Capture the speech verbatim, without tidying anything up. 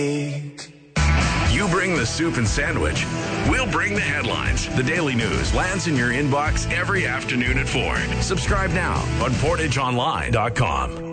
You bring the soup and sandwich. We'll bring the headlines. The Daily News lands in your inbox every afternoon at four. Subscribe now on portage online dot com.